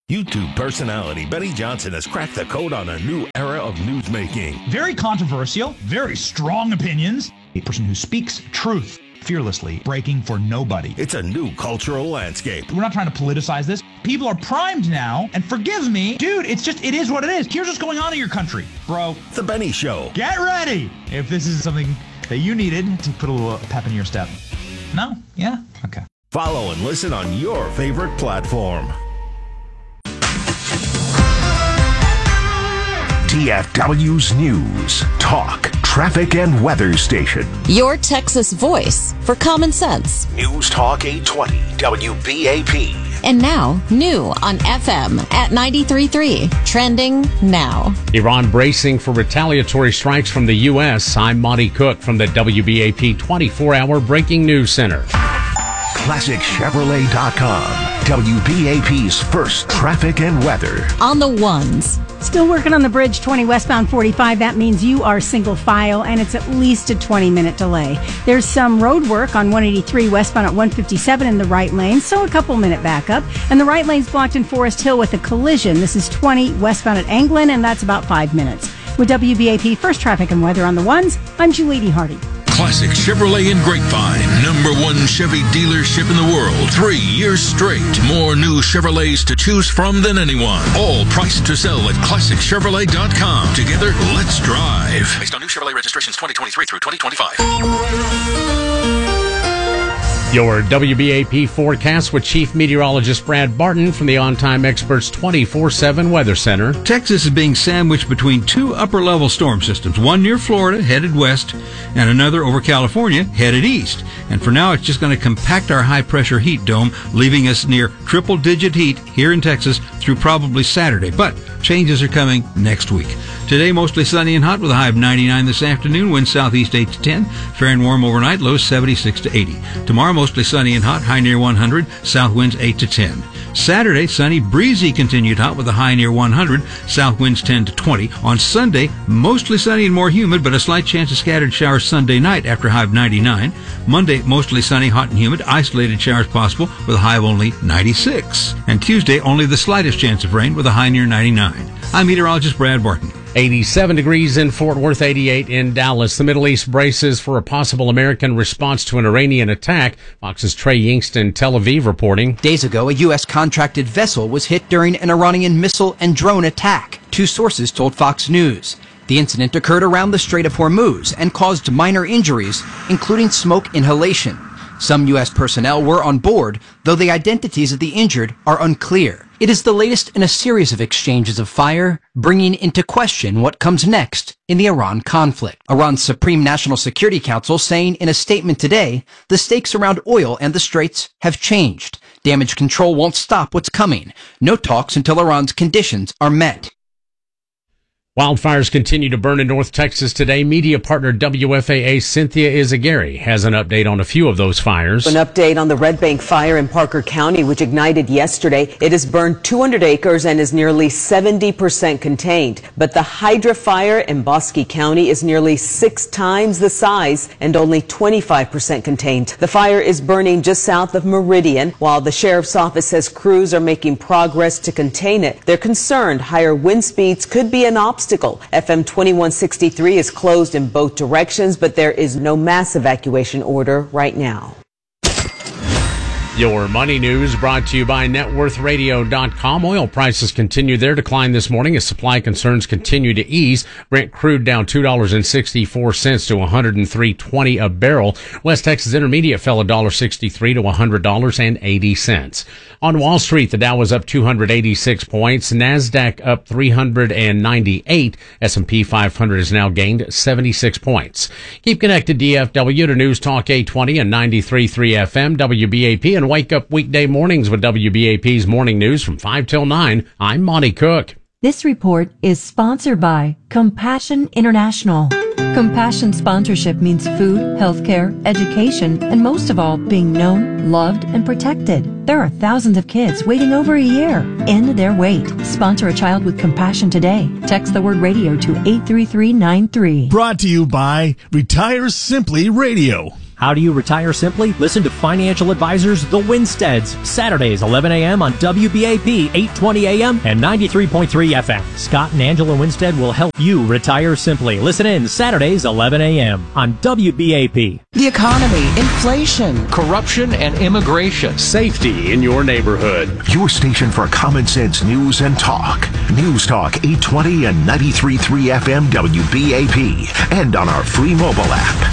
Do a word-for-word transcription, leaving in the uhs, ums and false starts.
YouTube personality Benny Johnson has cracked the code on a new era of newsmaking. Very controversial, very strong opinions. A person who speaks truth fearlessly, breaking for nobody. It's a new cultural landscape. We're not trying to politicize this. People are primed now, and forgive me, dude, it's just, it is what it is. Here's what's going on in your country, bro. The Benny Show. Get ready if this is something that you needed to put a little pep in your step. No? Yeah? Okay. Follow and listen on your favorite platform. D F W's News, Talk, Traffic, and Weather Station. Your Texas voice for common sense. News Talk eight twenty, W B A P. And now, new on F M at ninety-three point three. Trending now. Iran bracing for retaliatory strikes from the U S. I'm Monty Cook from the W B A P twenty-four hour Breaking News Center. Classic Chevrolet dot com, W B A P's first traffic and weather. On the ones. Still working on the Bridge twenty westbound forty-five. That means you are single file, and it's at least a twenty minute delay. There's some road work on one eighty-three westbound at one fifty-seven in the right lane, so a couple minute backup. And the right lane's blocked in Forest Hill with a collision. This is twenty westbound at Anglin, and that's about five minutes. With W B A P First Traffic and Weather on the ones, I'm Julie Hardy. Classic Chevrolet in Grapevine, number one Chevy dealership in the world, three years straight. More new Chevrolets to choose from than anyone. All priced to sell at Classic Chevrolet dot com. Together, let's drive. Based on new Chevrolet registrations twenty twenty-three through twenty twenty-five. Your W B A P forecast with Chief Meteorologist Brad Barton from the On Time Experts twenty-four seven Weather Center. Texas is being sandwiched between two upper-level storm systems, one near Florida, headed west, and another over California, headed east. And for now, it's just going to compact our high-pressure heat dome, leaving us near triple-digit heat here in Texas through probably Saturday. But changes are coming next week. Today, mostly sunny and hot with a high of ninety-nine this afternoon, winds southeast eight to ten, fair and warm overnight, lows seventy-six to eighty. Tomorrow, mostly sunny and hot, high near one hundred, south winds eight to ten. Saturday, sunny, breezy, continued hot with a high near one hundred, south winds ten to twenty. On Sunday, mostly sunny and more humid, but a slight chance of scattered showers Sunday night after a high of ninety-nine. Monday, mostly sunny, hot and humid, isolated showers possible with a high of only ninety-six. And Tuesday, only the slightest chance of rain with a high near ninety-nine. I'm meteorologist Brad Barton. eighty-seven degrees in Fort Worth, eighty-eight in Dallas. The Middle East braces for a possible American response to an Iranian attack. Fox's Trey Yingsten, Tel Aviv, reporting. Days ago, a U S contracted vessel was hit during an Iranian missile and drone attack. Two sources told Fox News. The incident occurred around the Strait of Hormuz and caused minor injuries, including smoke inhalation. Some U S personnel were on board, though the identities of the injured are unclear. It is the latest in a series of exchanges of fire, bringing into question what comes next in the Iran conflict. Iran's Supreme National Security Council saying in a statement today, the stakes around oil and the straits have changed. Damage control won't stop what's coming. No talks until Iran's conditions are met. Wildfires continue to burn in North Texas today. Media partner W F A A's Cynthia Izagari has an update on a few of those fires. An update on the Red Bank fire in Parker County, which ignited yesterday. It has burned two hundred acres and is nearly seventy percent contained. But the Hydra fire in Bosque County is nearly six times the size and only twenty-five percent contained. The fire is burning just south of Meridian. While the sheriff's office says crews are making progress to contain it, they're concerned higher wind speeds could be an obstacle. F M twenty-one sixty-three is closed in both directions, but there is no mass evacuation order right now. Your money news brought to you by net worth radio dot com. Oil prices continue their decline this morning as supply concerns continue to ease. Brent crude down two dollars and sixty-four cents to one hundred three twenty a barrel. West Texas Intermediate fell one dollar sixty-three to one hundred dollars and eighty cents. On Wall Street, the Dow was up two hundred eighty-six points. NASDAQ up three hundred ninety-eight. S and P five hundred has now gained seventy-six points. Keep connected D F W to News Talk eight twenty and ninety-three point three F M W B A P, and wake up weekday mornings with W B A P's Morning News from five till nine. I'm Monty Cook. This report is sponsored by Compassion International. Compassion sponsorship means food, healthcare, education, and most of all, being known, loved, and protected. There are thousands of kids waiting over a year. End their wait. Sponsor a child with compassion today. Text the word radio to eight three three nine three. Brought to you by Retire Simply Radio. How do you retire simply? Listen to financial advisors The Winsteads, Saturdays eleven a.m. on W B A P eight twenty a.m. and ninety-three point three F M. Scott and Angela Winstead will help you retire simply. Listen in Saturdays eleven a.m. on W B A P. The economy, inflation, corruption, and immigration. Safety in your neighborhood. Your station for common sense news and talk. News Talk eight twenty and ninety-three point three F M W B A P. And on our free mobile app.